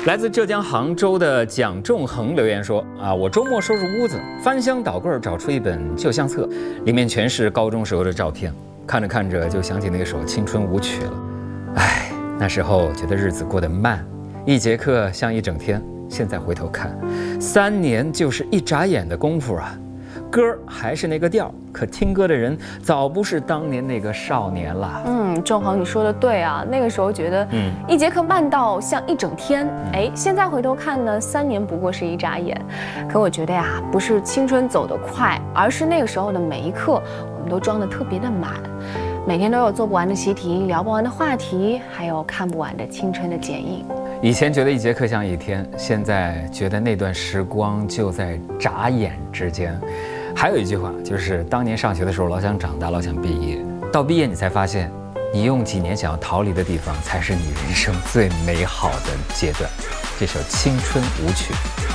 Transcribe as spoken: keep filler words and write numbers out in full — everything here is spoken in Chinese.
来自浙江杭州的蒋仲恒留言说：啊，我周末收拾屋子，翻箱倒柜找出一本旧相册，里面全是高中时候的照片，看着看着就想起那首青春舞曲了。唉，那时候觉得日子过得慢，一节课像一整天。现在回头看，三年就是一眨眼的功夫啊。歌还是那个调，可听歌的人早不是当年那个少年了。 嗯，仲恒，你说的对啊，那个时候觉得，嗯，一节课慢到像一整天。哎，现在回头看呢，三年不过是一眨眼。可我觉得呀，不是青春走得快，而是那个时候的每一刻，我们都装得特别的满，每天都有做不完的习题，聊不完的话题，还有看不完的青春的剪影。 以前觉得一节课像一天，现在觉得那段时光就在眨眼之间。还有一句话，就是当年上学的时候老想长大，老想毕业，到毕业你才发现，你用几年想要逃离的地方，才是你人生最美好的阶段。这首《青春舞曲》